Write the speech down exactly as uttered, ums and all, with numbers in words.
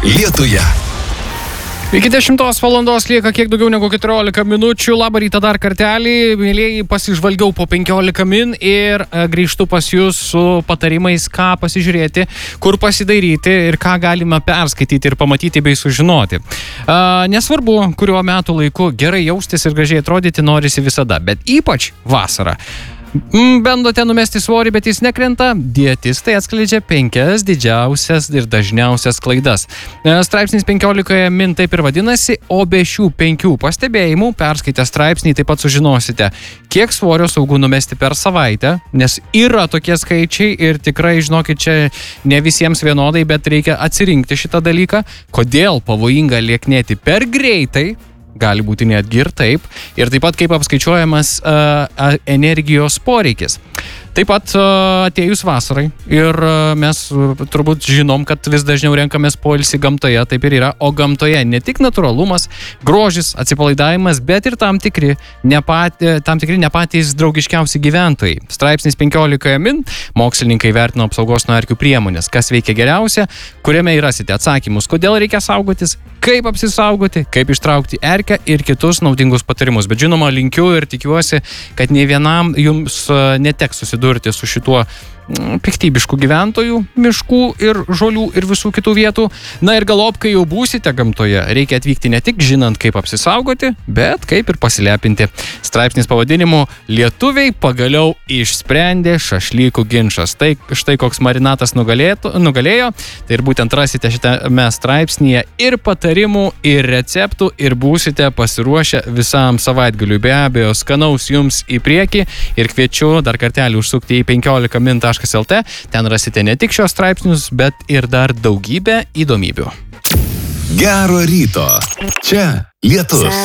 Lietuje. Iki dešimtos valandos lieka kiek daugiau negu keturiolika minučių. Labą rytą dar kartelį. Mėlėjai, pasižvalgiau po penkiolika min ir e, grįžtu pas jūs su patarimais, ką pasižiūrėti, kur pasidairyti ir ką galima perskaityti ir pamatyti bei sužinoti. E, nesvarbu, kuriuo metų laiku gerai jaustis ir gražiai atrodyti norisi visada, bet ypač vasarą. Bandote numesti svorį, bet jis nekrenta. Dietistai atskleidžia penkias didžiausias ir dažniausias klaidas. Straipsnis penkiolikoje min taip ir vadinasi, o be šių penkių pastebėjimų perskaitę straipsnį taip pat sužinosite, kiek svorio saugu numesti per savaitę, nes yra tokie skaičiai ir tikrai, žinokit, čia ne visiems vienodai, bet reikia atsirinkti šitą dalyką, kodėl pavojinga lieknėti per greitai. Gali būti netgi ir taip. Ir taip pat kaip apskaičiuojamas uh, energijos poreikis. Taip pat uh, atėjus vasarai ir uh, mes uh, turbūt žinom, kad vis dažniau renkamės poilsį gamtoje, taip ir yra, o gamtoje ne tik natūralumas, grožis, atsipalaidavimas, bet ir tam tikri nepati, tam tikri nepatys draugiškiausi gyventojai. Straipsnis penkiolikoje min, mokslininkai vertino apsaugos nuo erkių priemonės, kas veikia geriausia, kuriame rasite atsakymus, kodėl reikia saugotis, kaip apsisaugoti, kaip ištraukti erkę ir kitus naudingus patarimus. Bet žinoma, linkiu ir tikiuosi, kad nei vienam jums uh, neteks susidurti su šituo piktybiškų gyventojų, miškų ir žolių ir visų kitų vietų. Na ir galop, kai jau būsite gamtoje, reikia atvykti ne tik žinant, kaip apsisaugoti, bet kaip ir pasilepinti. Straipsnis pavadinimu Lietuviai pagaliau išsprendė šašlykų ginčas. Tai štai koks marinatas nugalėtų, nugalėjo. Tai ir būtent rasite šitame straipsnyje ir patarimų, ir receptų, ir būsite pasiruošę visam savaitgaliui. Be abejo, skanaus jums į priekį ir kviečiu dar kartelį užsukti į penkiolika min taškas el te. Ten rasite ne tik šios straipsnius, bet ir dar daugybę įdomybių. Gero ryto. Čia Lietus.